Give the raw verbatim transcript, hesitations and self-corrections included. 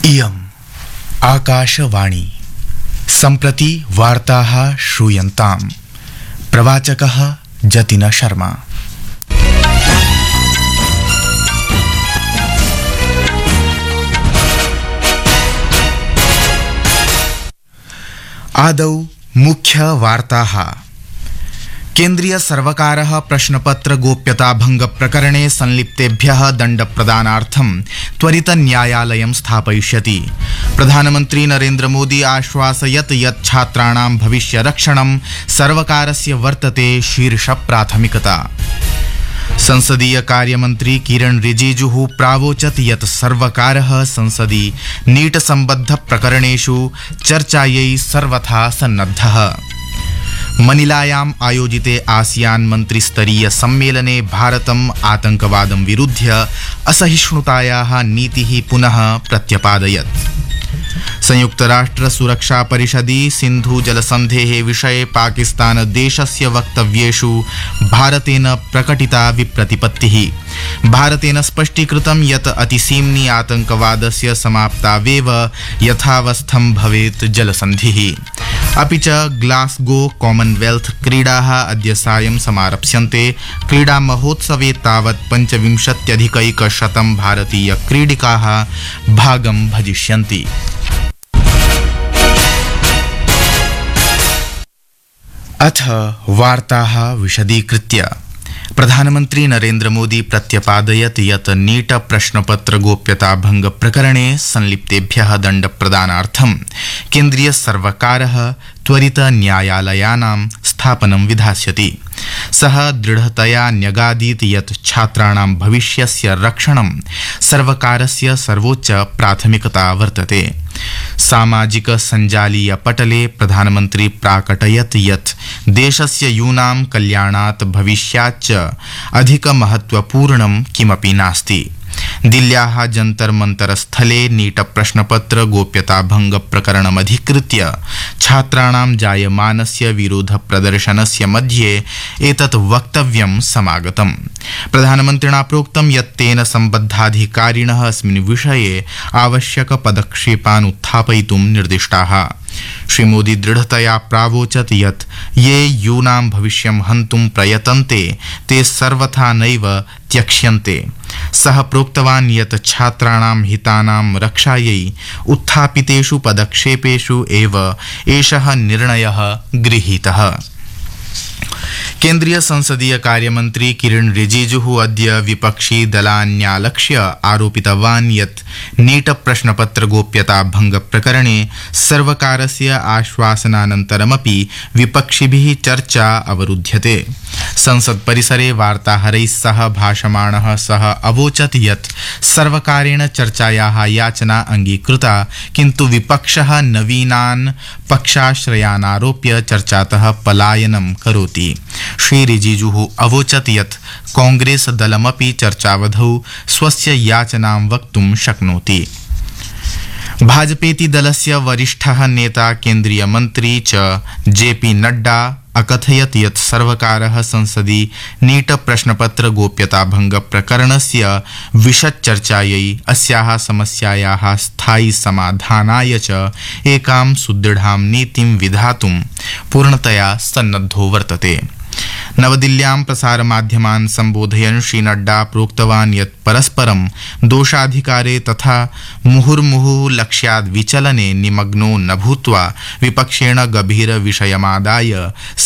इयम् आकाशवाणी सम्प्रति वार्ताः श्रूयन्ताम्। प्रवाचकः जतिन शर्मा। आदौ मुख्य वार्ताः। केन्द्रीय सर्वकारः प्रश्नपत्र गोप्यता भंग प्रकरणे संलिप्तेभ्यः दण्डप्रदानार्थं त्वरित न्यायालयं स्थापयिष्यति। प्रधानमन्त्री नरेन्द्र मोदी आश्वासयत् यत् छात्राणां भविष्यरक्षणं सर्वकारस्य वर्तते शीर्ष प्राथमिकता। संसदीय कार्यमन्त्री किरण रिजिजुः प्रावोचत् यत् सर्वकारः संसदि नीट सम्बद्ध प्रकरणेषु चर्चायै सर्वथा सन्नद्धः। मनिलायाम् आयोजिते आसियान मन्त्रिस्तरीय सम्मेलने भारतम् आतंकवादं विरुध्य असहिष्णुतायाः नीतिः पुनः प्रत्यपादयत्। संयुक्तराष्ट्र सुरक्षा परिषदि सिन्धु जलसन्धेः विषये पाकिस्तान देशस्य वक्तव्येषु भारतेन प्रकटिता विप्रतिपत्तिः। भारतेन स्पष्टीकृतं यत् अतिसीम्नि आतंकवादस्य समाप्तावेव यथावस्थं भवेत् जलसन्धिः। अपि च ग्लासगो कॉमनवेल्थ क्रीडाः अद्य सायं समारप्स्यन्ते। क्रीडा महोत्सवे तावत् पञ्चविंशत्यधिकैकशतं भारतीय क्रीडिकाः भागं भजिष्यन्ति। अथ वार्ताः विशदीकृत्य। प्रधानमन्त्री नरेन्द्र मोदी प्रत्यपादयत् यत् नीट प्रश्नपत्र गोप्यता भंग प्रकरणे संलिप्तेभ्यः दण्डप्रदानार्थं केन्द्रीय सर्वकारः त्वरित न्यायालयानां स्थापनं विधास्यति। सः दृढतया न्यगादीत् यत् छात्राणां भविष्यस्य रक्षणं सर्वकारस्य सर्वोच्च प्राथमिकता वर्तते। सामाजिक सञ्जालीय पटले प्रधानमन्त्री प्राकटयत् यत् देशस्य यूनां कल्याणात् भविष्याच्च अधिक महत्वपूर्णं किमपि नास्ति। दिल्ल्याः जन्तर मंतर स्थले नीट प्रश्नपत्र गोप्यता भंग प्रकरणमधिकृत्य छात्राणां जायमानस्य विरोध प्रदर्शनस्य मध्ये एतत् वक्तव्यं समागतम्। प्रधानमन्त्रिणा प्रोक्तं यत् तेन सम्बद्धाधिकारिणः अस्मिन् विषये आवश्यक पदक्षेपान् उत्थापयितुं निर्दिष्टाः। श्रीमोदी दृढतया प्रावोचत् यत् ये यूनां भविष्यं हन्तुं प्रयतन्ते ते सर्वथा नैव त्यक्ष्यन्ते। सः प्रोक्तवान् यत् छात्राणां हितानां रक्षायै उत्थापितेषु पदक्षेपेषु एव एषः निर्णयः गृहीतः। केन्द्रीय संसदीय कार्यमन्त्री किरण रिजिजुः अद्य विपक्षी दलान्यालक्ष्य आरोपितवान् यत् नीट प्रश्नपत्र गोप्यता भंग प्रकरणे सर्वकारस्य आश्वासनानन्तरमपि विपक्षिभिः चर्चा अवरुध्यते। संसद परिसरे वार्ताहरैः सह भाषमाणः सः अवोचत् यत् सर्वकारेण चर्चायाः याचना अंगीकृता, किन्तु विपक्षः नवीनान् पक्षाश्रयानारोप्य चर्चातः पलायनं करोति। श्री रिजिजुः अवोचत् यत् कांग्रेस दलमपि चर्चावधौ स्वस्य याचनां वक्तुं शक्नोति। भाजपेति दलस्य वरिष्ठः नेता केन्द्रीय मन्त्री च जेपी नड्डा अकथयत् यत् सर्वकारः संसदि नीट प्रश्नपत्र गोप्यता भंग प्रकरणस्य विशदचर्चायै अस्याः समस्यायाः स्थायी समाधानाय च एकां सुदृढां नीतिं विधातुं पूर्णतया सन्नद्धो वर्तते। नवदिल्ल्यां प्रसारमाध्यमान् सम्बोधयन् श्री नड्डा प्रोक्तवान् यत् परस्परं दोषाधिकारे तथा मुहुर्मुहुः लक्ष्याद् विचलने निमग्नो न भूत्वा विपक्षेण गभीर विषयमादाय